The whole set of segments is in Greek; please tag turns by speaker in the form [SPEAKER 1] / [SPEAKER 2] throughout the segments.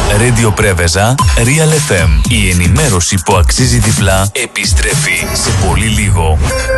[SPEAKER 1] Radio Πρέβεζα, Real FM. Η ενημέρωση που αξίζει διπλά επιστρέφει σε πολύ λίγο.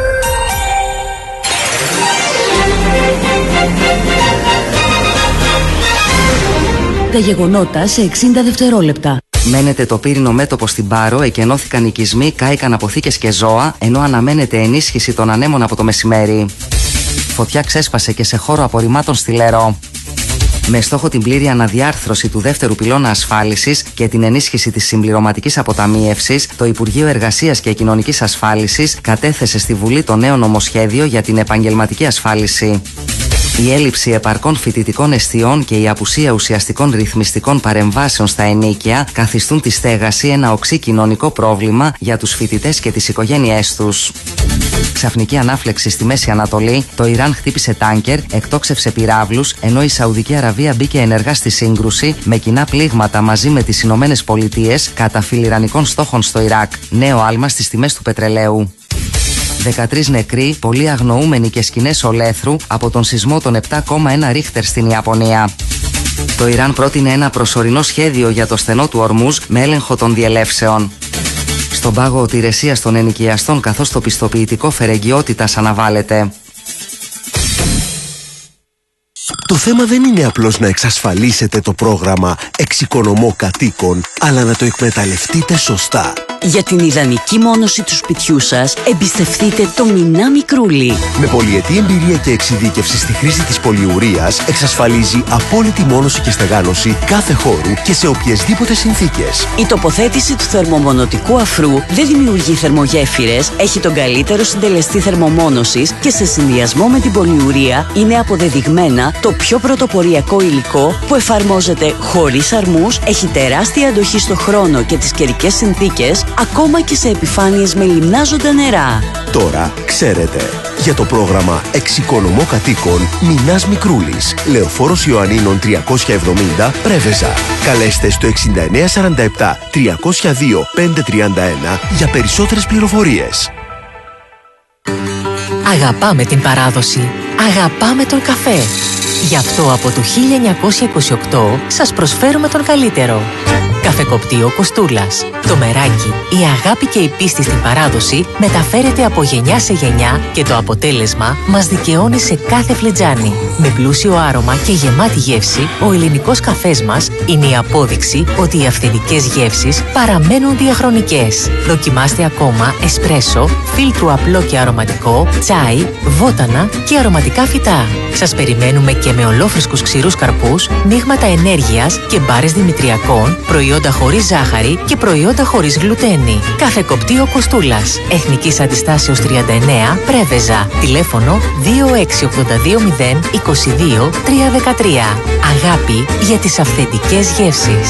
[SPEAKER 2] Τα γεγονότα σε 60 δευτερόλεπτα.
[SPEAKER 3] Μένεται το πύρινο μέτωπο στην Πάρο, εκενώθηκαν οικισμοί, κάηκαν αποθήκες και ζώα, ενώ αναμένεται ενίσχυση των ανέμων από το μεσημέρι. Φωτιά ξέσπασε και σε χώρο απορριμμάτων στη Λερό. Με στόχο την πλήρη αναδιάρθρωση του δεύτερου πυλώνα ασφάλισης και την ενίσχυση της συμπληρωματικής αποταμίευσης, το Υπουργείο Εργασίας και Κοινωνικής Ασφάλισης κατέθεσε στη Βουλή το νέο νομοσχέδιο για την επαγγελματική ασφάλιση. Η έλλειψη επαρκών φοιτητικών εστιών και η απουσία ουσιαστικών ρυθμιστικών παρεμβάσεων στα ενοίκια καθιστούν τη στέγαση ένα οξύ κοινωνικό πρόβλημα για τους φοιτητές και τις οικογένειές τους. Ξαφνική ανάφλεξη στη Μέση Ανατολή, το Ιράν χτύπησε τάνκερ, εκτόξευσε πυράβλους, ενώ η Σαουδική Αραβία μπήκε ενεργά στη σύγκρουση με κοινά πλήγματα μαζί με τις Ηνωμένες Πολιτείες κατά φιλιρανικών στόχων στο Ιράκ. Νέο άλμα στις τιμές του πετρελαίου. 13 νεκροί, πολλοί αγνοούμενοι και σκηνές ολέθρου από τον σεισμό των 7,1 ρίχτερ στην Ιαπωνία. Το Ιράν πρότεινε ένα προσωρινό σχέδιο για το στενό του Ορμούζ με έλεγχο των διελεύσεων. Στον πάγο τη ηρεσία των ενοικιαστών, καθώς το πιστοποιητικό φερεγγιότητας αναβάλλεται.
[SPEAKER 4] Το θέμα δεν είναι απλώς να εξασφαλίσετε το πρόγραμμα Εξοικονομώ Κατοίκων, αλλά να το εκμεταλλευτείτε σωστά.
[SPEAKER 2] Για την ιδανική μόνωση του σπιτιού σας, εμπιστευτείτε το Μινά Μικρούλι.
[SPEAKER 4] Με πολυετή εμπειρία και εξειδίκευση στη χρήση της πολυουρίας, εξασφαλίζει απόλυτη μόνωση και στεγάνωση κάθε χώρου και σε οποιασδήποτε συνθήκες.
[SPEAKER 2] Η τοποθέτηση του θερμομονωτικού αφρού δεν δημιουργεί θερμογέφυρες, έχει τον καλύτερο συντελεστή θερμομόνωσης και σε συνδυασμό με την πολυουρία είναι αποδεδειγμένα το πιο πρωτοποριακό υλικό που εφαρμόζεται χωρίς αρμούς, έχει τεράστια αντοχή στο χρόνο και τις καιρικές συνθήκες, ακόμα και σε επιφάνειες με λιμνάζοντα νερά.
[SPEAKER 4] Τώρα ξέρετε. Για το πρόγραμμα Εξοικονομώ Κατοίκων, Μινάς Μικρούλης, Λεωφόρος Ιωαννίνων 370, Πρέβεζα. Καλέστε στο 6947 302 531 για περισσότερες πληροφορίες.
[SPEAKER 5] Αγαπάμε την παράδοση. Αγαπάμε τον καφέ. Γι' αυτό από το 1928 σας προσφέρουμε τον καλύτερο. Καφεκοπτείο Κοστούλας. Το μεράκι, η αγάπη και η πίστη στην παράδοση μεταφέρεται από γενιά σε γενιά και το αποτέλεσμα μας δικαιώνει σε κάθε φλετζάνι. Με πλούσιο άρωμα και γεμάτη γεύση, ο ελληνικός καφές μας είναι η απόδειξη ότι οι αυθεντικές γεύσεις παραμένουν διαχρονικές. Δοκιμάστε ακόμα εσπρέσο, φίλτρου απλό και αρωματικό, τσάι, βότανα και αρωματικά φυτά. Σας περιμένουμε και με ολόφρεσκους ξηρούς καρπούς, μείγματα ενέργειας και μπάρες δημητριακών, προϊόντα χωρίς ζάχαρη και προϊόντα χωρίς γλουτένη. Καφεκοπτείο Κοστούλας. Εθνικής Αντιστάσεως 39, Πρέβεζα. Τηλέφωνο 26820 22 313. Αγάπη για τις αυθεντικές γεύσεις.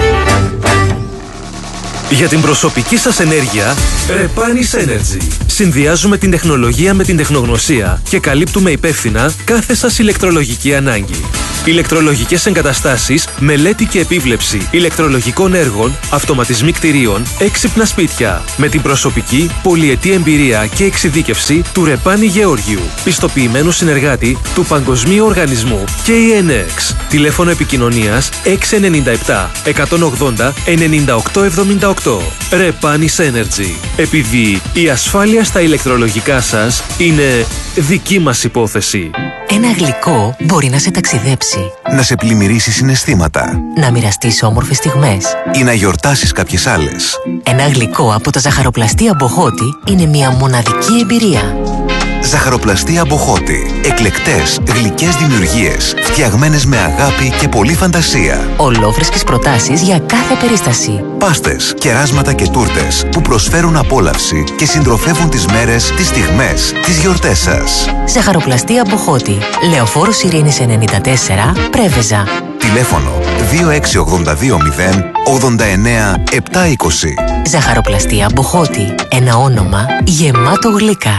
[SPEAKER 6] Για την προσωπική σας ενέργεια, Repanis Energy. Συνδυάζουμε την τεχνολογία με την τεχνογνωσία και καλύπτουμε υπεύθυνα κάθε σας ηλεκτρολογική ανάγκη. Ηλεκτρολογικές εγκαταστάσεις, μελέτη και επίβλεψη ηλεκτρολογικών έργων, αυτοματισμοί κτηρίων, έξυπνα σπίτια. Με την προσωπική, πολυετή εμπειρία και εξειδίκευση του Ρεπάνη Γεώργιου, πιστοποιημένου συνεργάτη του Παγκοσμίου Οργανισμού και ENEX. Τηλέφωνο επικοινωνίας 697 180 9878. Repanis Energy. Επειδή η ασφάλεια στα ηλεκτρολογικά σας είναι δική μας υπόθεση.
[SPEAKER 5] Ένα γλυκό μπορεί να σε ταξιδέψει,
[SPEAKER 7] να σε πλημμυρίσει συναισθήματα,
[SPEAKER 5] να μοιραστείς όμορφες στιγμές
[SPEAKER 7] ή να γιορτάσεις κάποιες άλλες.
[SPEAKER 5] Ένα γλυκό από τα ζαχαροπλαστεία Μποχώτη είναι μια μοναδική εμπειρία.
[SPEAKER 7] Ζαχαροπλαστεία Μποχώτη. Εκλεκτές, γλυκές δημιουργίες, φτιαγμένες με αγάπη και πολλή φαντασία.
[SPEAKER 5] Ολόφρεσκες προτάσεις για κάθε περίσταση.
[SPEAKER 7] Πάστες, κεράσματα και τούρτες που προσφέρουν απόλαυση και συντροφεύουν τις μέρες, τις στιγμές, τις γιορτές σας.
[SPEAKER 5] Ζαχαροπλαστεία Μποχώτη. Λεωφόρος Ειρήνης 94, Πρέβεζα.
[SPEAKER 7] Τηλέφωνο 26820 89 720.
[SPEAKER 5] Ζαχαροπλαστεία Μποχώτη. Ένα όνομα γεμάτο γλυκά.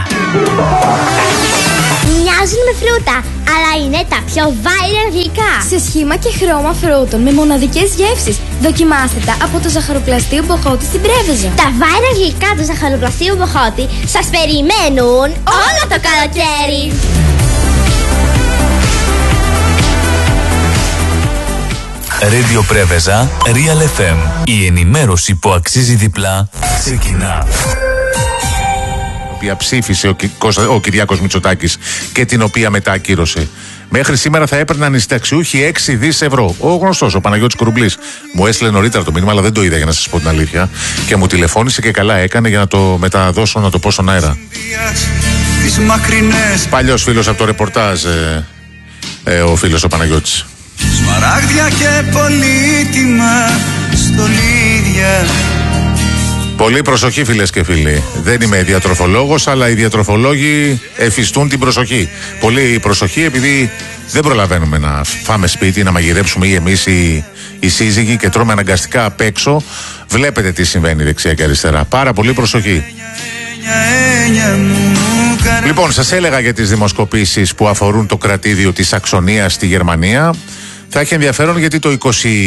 [SPEAKER 8] Μοιάζουν με φρούτα, αλλά είναι τα πιο viral γλυκά.
[SPEAKER 9] Σε σχήμα και χρώμα φρούτων με μοναδικές γεύσεις. Δοκιμάστε τα από το Ζαχαροπλαστείο Μποχώτη στην Πρέβεζα.
[SPEAKER 8] Τα viral γλυκά του Ζαχαροπλαστείου Μποχώτη σας περιμένουν όλο το καλοκαίρι.
[SPEAKER 1] Radio Πρέβεζα, Real FM. Η ενημέρωση που αξίζει διπλά ξεκινά.
[SPEAKER 10] Η οποία ψήφισε ο Κυριάκος Μητσοτάκης και την οποία μετά ακύρωσε. Μέχρι σήμερα θα έπαιρναν οι συνταξιούχοι 6 δις ευρώ. Ο γνωστός, ο Παναγιώτης Κουρουμπλής, μου έστειλε νωρίτερα το μήνυμα, αλλά δεν το είδα για να σας πω την αλήθεια. Και μου τηλεφώνησε και καλά έκανε για να το μεταδώσω, να το πω στον αέρα. Παλιός φίλος από το ρεπορτάζ, ο φίλος ο Παναγιώτης.
[SPEAKER 11] Σμαράγδια και πολύτιμα στολίδια.
[SPEAKER 10] Πολύ προσοχή, φίλες και φίλοι. Δεν είμαι διατροφολόγος, αλλά οι διατροφολόγοι εφιστούν την προσοχή. Πολύ προσοχή, επειδή δεν προλαβαίνουμε να φάμε σπίτι, να μαγειρέψουμε ή εμείς οι σύζυγοι και τρώμε αναγκαστικά απ' έξω. Βλέπετε τι συμβαίνει δεξιά και αριστερά. Πάρα πολύ προσοχή. Λοιπόν, σας έλεγα για τις δημοσκοπήσεις που αφορούν το κρατήδιο της Σαξονίας στη Γερμανία. Θα έχει ενδιαφέρον γιατί το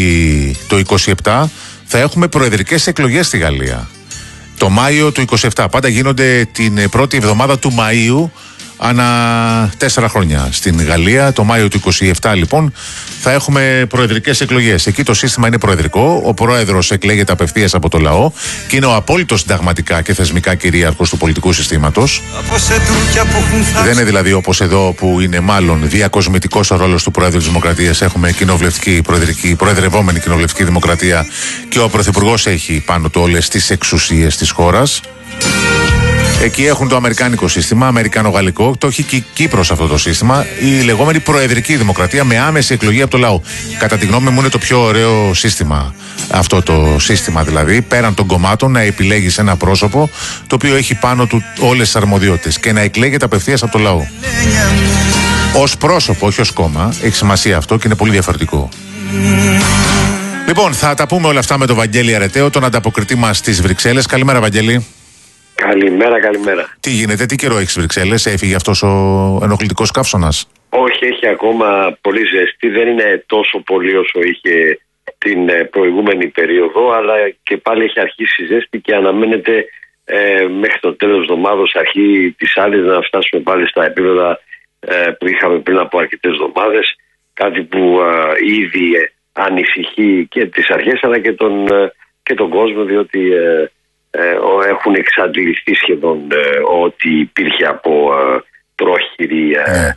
[SPEAKER 10] 27 θα έχουμε προεδρικές εκλογές στη Γαλλία. Το Μάιο του 27. Πάντα γίνονται την πρώτη εβδομάδα του Μαΐου ανά 4 χρόνια. Στην Γαλλία το Μάιο του 27 λοιπόν θα έχουμε προεδρικές εκλογές. Εκεί το σύστημα είναι προεδρικό. Ο πρόεδρος εκλέγεται απευθείας από το λαό και είναι ο απόλυτος συνταγματικά και θεσμικά κυρίαρχος του πολιτικού συστήματος. Δεν είναι δηλαδή όπως εδώ που είναι μάλλον διακοσμητικός ο ρόλος του Πρόεδρου της Δημοκρατίας. Έχουμε κοινοβουλευτική, προεδρευόμενη κοινοβουλευτική δημοκρατία και ο Πρωθυπουργός έχει πάνω του όλες τις εξουσίες της χώρας. Εκεί έχουν το αμερικάνικο σύστημα, αμερικανο-γαλλικό, το έχει και η Κύπρος αυτό το σύστημα, η λεγόμενη προεδρική δημοκρατία με άμεση εκλογή από το λαό. Κατά τη γνώμη μου είναι το πιο ωραίο σύστημα αυτό το σύστημα, δηλαδή πέραν των κομμάτων να επιλέγεις ένα πρόσωπο το οποίο έχει πάνω του όλες τις αρμοδιότητες και να εκλέγεται απευθείας από το λαό. Ως πρόσωπο, όχι ως κόμμα, έχει σημασία αυτό και είναι πολύ διαφορετικό. Λοιπόν, θα τα πούμε όλα αυτά με τον Βαγγέλη Αρεταίο, τον ανταποκριτή μας στις Βρυξέλλες. Καλημέρα, Βαγγέλη.
[SPEAKER 12] Καλημέρα, καλημέρα.
[SPEAKER 10] Τι γίνεται, τι καιρό έχεις Βρυξέλλες, έφυγε αυτός ο ενοχλητικός καύσωνας?
[SPEAKER 12] Όχι, έχει ακόμα πολύ ζεστή, δεν είναι τόσο πολύ όσο είχε την προηγούμενη περίοδο, αλλά και πάλι έχει αρχίσει η ζέστη και αναμένεται μέχρι το τέλος της εβδομάδας, αρχή της άλλης, να φτάσουμε πάλι στα επίπεδα που είχαμε πριν από αρκετές εβδομάδες, κάτι που ήδη ανησυχεί και τις αρχές αλλά και τον κόσμο, διότι έχουν εξαντληθεί σχεδόν ό,τι υπήρχε από πρόχειρη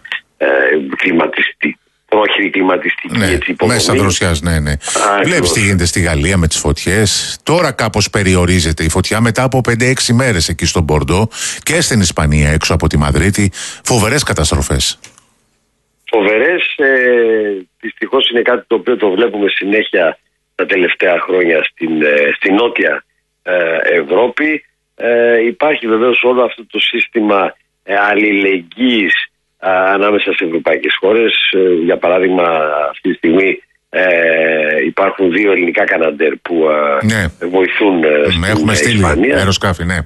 [SPEAKER 12] κλιματιστική υποδομή.
[SPEAKER 10] Μέσα δροσιάς, ναι. Βλέπεις τι γίνεται στη Γαλλία με τις φωτιές. Τώρα κάπως περιορίζεται η φωτιά μετά από 5-6 μέρες εκεί στον Μπορντό και στην Ισπανία έξω από τη Μαδρίτη. Φοβερές καταστροφές.
[SPEAKER 12] Φοβερές, δυστυχώς είναι κάτι το οποίο το βλέπουμε συνέχεια τα τελευταία χρόνια στην νότια Ευρώπη. Υπάρχει βεβαίως όλο αυτό το σύστημα αλληλεγγύης ανάμεσα σε ευρωπαϊκές χώρες. Για παράδειγμα, αυτή τη στιγμή υπάρχουν 2 ελληνικά καναντέρ που βοηθούν
[SPEAKER 10] έχουμε στείλει
[SPEAKER 12] Ισπανία.
[SPEAKER 10] Αεροσκάφη, ναι.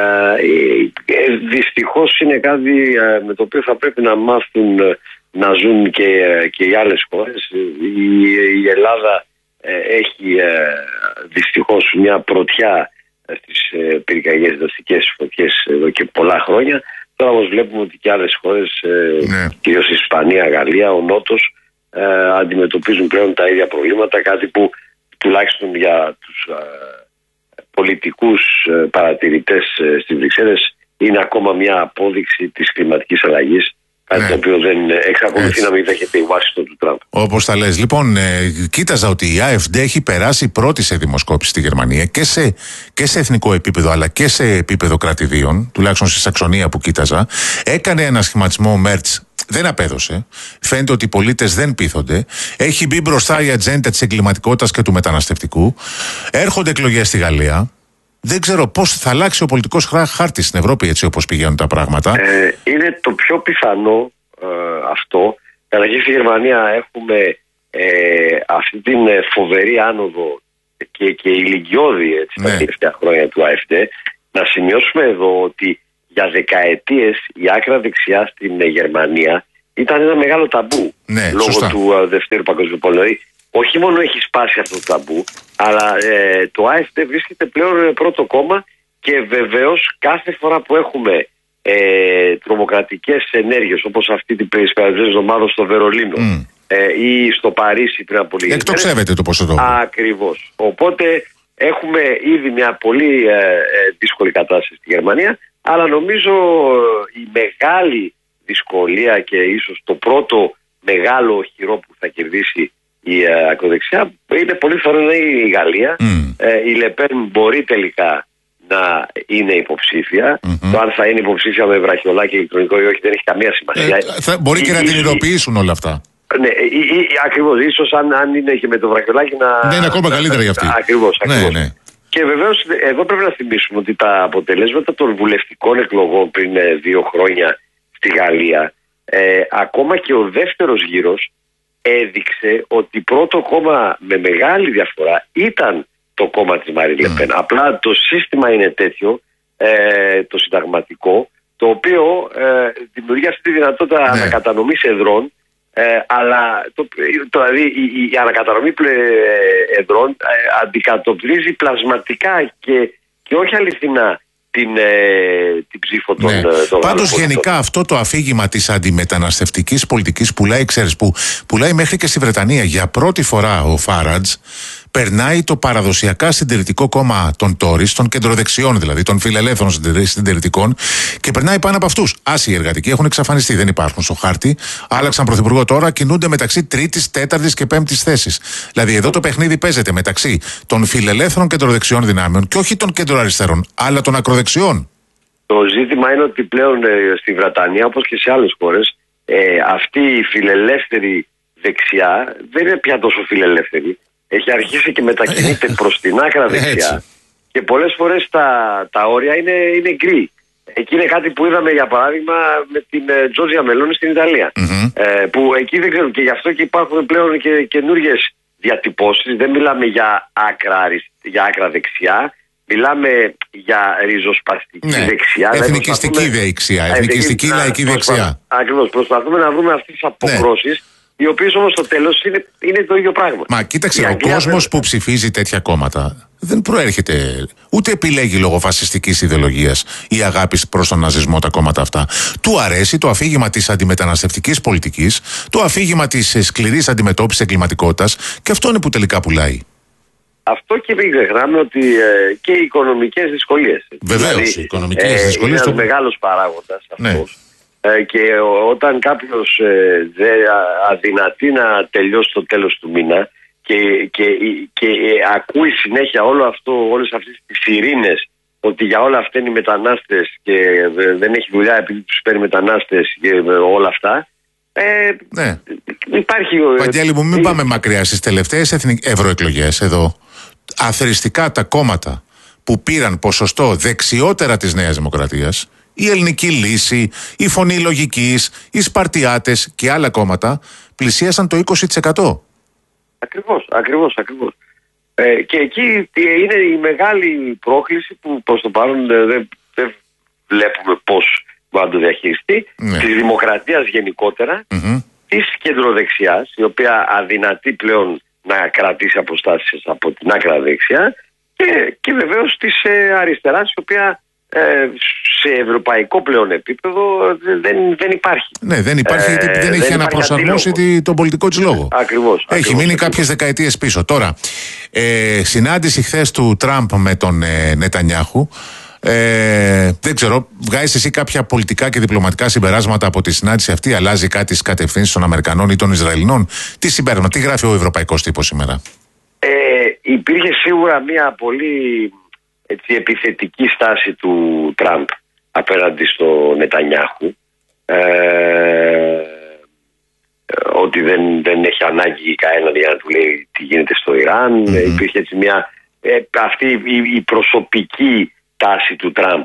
[SPEAKER 12] Δυστυχώς είναι κάτι με το οποίο θα πρέπει να μάθουν να ζουν και οι άλλες χώρες. Η Ελλάδα έχει δυστυχώς μια πρωτιά στις πυρκαγιές δραστικές φωτιές εδώ και πολλά χρόνια. Τώρα όμως βλέπουμε ότι και άλλες χώρες, κυρίως η Ισπανία, Γαλλία, ο Νότος, αντιμετωπίζουν πλέον τα ίδια προβλήματα, κάτι που τουλάχιστον για τους πολιτικούς παρατηρητές στις Βρυξέλλες είναι ακόμα μια απόδειξη της κλιματικής αλλαγής. Κάτι το οποίο δεν εξακολουθεί να μην δέχεται η Ουάσιγκτον του Τραμπ.
[SPEAKER 10] Όπως τα λες. Λοιπόν, κοίταζα ότι η AfD έχει περάσει πρώτη σε δημοσκόπηση στη Γερμανία και σε εθνικό επίπεδο αλλά και σε επίπεδο κρατηδίων, τουλάχιστον στη Σαξονία που κοίταζα. Έκανε ένα σχηματισμό Μέρτς. Δεν απέδωσε. Φαίνεται ότι οι πολίτες δεν πείθονται. Έχει μπει μπροστά η ατζέντα της εγκληματικότητας και του μεταναστευτικού. Έρχονται εκλογές στη Γαλλία. Δεν ξέρω πώς θα αλλάξει ο πολιτικός χάρτης στην Ευρώπη έτσι όπως πηγαίνουν τα πράγματα.
[SPEAKER 12] Είναι το πιο πιθανό αυτό. Καταρχήν στη Γερμανία έχουμε αυτή την φοβερή άνοδο και ηλικιώδη τα τελευταία χρόνια του AfD. Να σημειώσουμε εδώ ότι για δεκαετίες η άκρα δεξιά στην Γερμανία ήταν ένα μεγάλο ταμπού λόγω του Δευτέρου Παγκοσμίου Πολέμου. Όχι μόνο έχει σπάσει αυτό το ταμπού, αλλά το AfD βρίσκεται πλέον πρώτο κόμμα και βεβαίως κάθε φορά που έχουμε τρομοκρατικές ενέργειες όπως αυτή την περισπερασμένη εβδομάδα στο Βερολίνο, ή στο Παρίσι πριν από λίγες.
[SPEAKER 10] Εκτοξεύεται το ποσοστό.
[SPEAKER 12] Ακριβώς. Οπότε έχουμε ήδη μια πολύ δύσκολη κατάσταση στη Γερμανία, αλλά νομίζω η μεγάλη δυσκολία και ίσως το πρώτο μεγάλο οχυρό που θα κερδίσει η ακροδεξιά είναι πολύ πιθανό να είναι η Γαλλία. Η Λεπέν μπορεί τελικά να είναι υποψήφια. Το αν θα είναι υποψήφια με βραχιολάκι ηλεκτρονικό ή όχι δεν έχει καμία σημασία.
[SPEAKER 10] Μπορεί και να την ειδοποιήσουν όλα αυτά.
[SPEAKER 12] Ναι, ακριβώς. Ίσως αν είναι και με το βραχιολάκι να.
[SPEAKER 10] Ναι, είναι ακόμα καλύτερα για αυτή.
[SPEAKER 12] Ακριβώς.
[SPEAKER 10] Ναι.
[SPEAKER 12] Και βεβαίως εδώ πρέπει να θυμίσουμε ότι τα αποτελέσματα των βουλευτικών εκλογών πριν 2 χρόνια στη Γαλλία, ακόμα και ο δεύτερος γύρος έδειξε ότι πρώτο κόμμα με μεγάλη διαφορά ήταν το κόμμα της Μαρίν Λεπέν. Απλά το σύστημα είναι τέτοιο, το συνταγματικό, το οποίο δημιουργεί αυτή τη δυνατότητα ανακατανομής εδρών, αλλά δηλαδή η ανακατανομή εδρών αντικατοπτρίζει πλασματικά και όχι αληθινά την ψήφο των
[SPEAKER 10] Πάντως γενικά αυτό το αφήγημα της αντιμεταναστευτικής πολιτικής πουλάει μέχρι και στη Βρετανία. Για πρώτη φορά ο Φάραντζ περνάει το παραδοσιακά συντηρητικό κόμμα των Τόρις, των κεντροδεξιών δηλαδή, των φιλελεύθερων συντηρητικών, και περνάει πάνω από αυτούς. Άσοι οι εργατικοί έχουν εξαφανιστεί, δεν υπάρχουν στο χάρτη. Άλλαξαν πρωθυπουργό τώρα, κινούνται μεταξύ 3ης, 4ης και 5ης θέσης. Δηλαδή εδώ το παιχνίδι παίζεται μεταξύ των φιλελεύθερων κεντροδεξιών δυνάμεων και όχι των κεντροαριστερών, αλλά των ακροδεξιών.
[SPEAKER 12] Το ζήτημα είναι ότι πλέον στη Βρετανία, όπως και σε άλλες χώρες, αυτή η φιλελεύθερη δεξιά δεν είναι πια τόσο φιλελεύθερη. Έχει αρχίσει και μετακινείται προς την άκρα δεξιά. Και πολλές φορές τα όρια είναι γκρι. Εκεί είναι κάτι που είδαμε για παράδειγμα με την Τζόρτζια Μελόνι στην Ιταλία. Που εκεί δεν ξέρω, και γι' αυτό και υπάρχουν πλέον και καινούργιες διατυπώσεις. Δεν μιλάμε για άκρα δεξιά. Μιλάμε για ριζοσπαστική δεξιά.
[SPEAKER 10] Εθνικιστική δεξιά. Εθνικιστική λαϊκή δεξιά.
[SPEAKER 12] Ακριβώς. Προσπαθούμε να βρούμε αυτές τις αποκρούσεις. Οι οποίες όμως στο τέλος είναι το ίδιο πράγμα.
[SPEAKER 10] Μα κοίταξε, ο κόσμος που ψηφίζει τέτοια κόμματα δεν προέρχεται, ούτε επιλέγει λόγω φασιστικής ιδεολογίας ή αγάπης προς τον ναζισμό τα κόμματα αυτά. Του αρέσει το αφήγημα της αντιμεταναστευτικής πολιτικής, το αφήγημα της σκληρής αντιμετώπισης εγκληματικότητας, και αυτό είναι που τελικά πουλάει.
[SPEAKER 12] Αυτό, και μην ξεχνάμε ότι και οι οικονομικές δυσκολίες.
[SPEAKER 10] Βεβαίως, δηλαδή, οι οικονομικές δυσκολίες.
[SPEAKER 12] Είναι ένας μεγάλος παράγοντας αυτός. Και όταν κάποιος αδυνατεί να τελειώσει το τέλος του μήνα και ακούει συνέχεια όλες αυτές τις ειρήνες ότι για όλα αυτά είναι οι μετανάστες και δεν έχει δουλειά επειδή τους παίρνει μετανάστες και όλα αυτά, υπάρχει...
[SPEAKER 10] Βαγγέλη μου, μην πάμε μακριά. Στις τελευταίες ευρωεκλογές εδώ, αθρηστικά τα κόμματα που πήραν ποσοστό δεξιότερα της Νέας Δημοκρατίας, η Ελληνική Λύση, η Φωνή Λογικής, οι Σπαρτιάτες και άλλα κόμματα πλησίασαν το 20%.
[SPEAKER 12] Ακριβώς. Και εκεί είναι η μεγάλη πρόκληση που προς το παρόν δεν βλέπουμε πώς μπορεί να το διαχειριστεί, της δημοκρατίας γενικότερα, της κεντροδεξιάς, η οποία αδυνατεί πλέον να κρατήσει αποστάσεις από την άκρα δεξιά, και βεβαίως της αριστεράς, η οποία σε ευρωπαϊκό πλέον επίπεδο δεν υπάρχει.
[SPEAKER 10] Ναι, δεν υπάρχει, γιατί δεν έχει αναπροσαρμόσει τον πολιτικό της λόγο.
[SPEAKER 12] Ακριβώς.
[SPEAKER 10] Έχει μείνει κάποιες δεκαετίες πίσω. Τώρα, συνάντηση χθες του Τραμπ με τον Νετανιάχου. Δεν ξέρω, βγάζεις εσύ κάποια πολιτικά και διπλωματικά συμπεράσματα από τη συνάντηση αυτή? Αλλάζει κάτι στις κατευθύνσεις των Αμερικανών ή των Ισραηλινών? Τι συμπέρασμα, τι γράφει ο ευρωπαϊκός τύπος σήμερα?
[SPEAKER 12] Υπήρχε σίγουρα μια πολύ επιθετική στάση του Τραμπ απέναντι στο Νετανιάχου, ότι δεν έχει ανάγκη κανέναν για να του λέει τι γίνεται στο Ιράν. Υπήρχε έτσι αυτή η προσωπική τάση του Τραμπ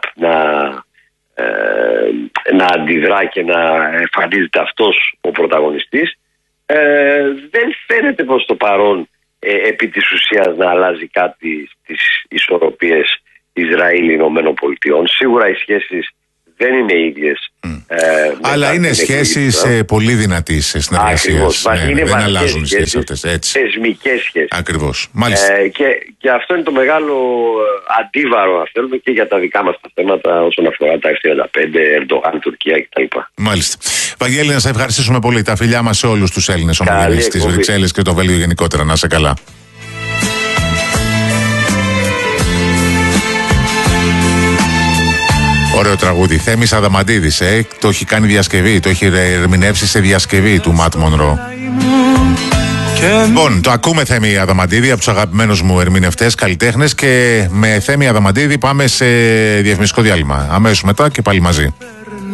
[SPEAKER 12] να αντιδρά και να εμφανίζεται αυτός ο πρωταγωνιστής. Δεν φαίνεται προς το παρόν επί της ουσίας να αλλάζει κάτι στις ισορροπίες Ισραήλ-Ηνωμένων Πολιτειών. Σίγουρα οι σχέσεις δεν είναι ίδιες.
[SPEAKER 10] Αλλά είναι σχέσεις πολύ δυνατής συνεργασίας. Δεν αλλάζουν οι σχέσεις αυτές.
[SPEAKER 12] Θεσμικές σχέσεις.
[SPEAKER 10] Ακριβώς. Μάλιστα.
[SPEAKER 12] Και αυτό είναι το μεγάλο αντίβαρο, αν θέλουμε, και για τα δικά μας τα θέματα όσον αφορά τα F-35, Ερντογάν, Τουρκία κτλ.
[SPEAKER 10] Μάλιστα. Βαγγέλη, να σε ευχαριστήσουμε πολύ. Τα φιλιά μας σε όλους τους Έλληνες ομογενείς της Βρυξέλλες και το Βέλγιο γενικότερα. Να είσαι καλά. Ωραίο τραγούδι. Θέμης Αδαμαντίδης, το έχει κάνει διασκευή, το έχει ερμηνεύσει σε διασκευή του Ματ Μονρό. Λοιπόν, το ακούμε Θέμη Αδαμαντίδη, από τους αγαπημένους μου ερμηνευτές, καλλιτέχνες, και με Θέμη Αδαμαντίδη πάμε σε διαφημιστικό διάλειμμα. Αμέσως μετά και πάλι μαζί.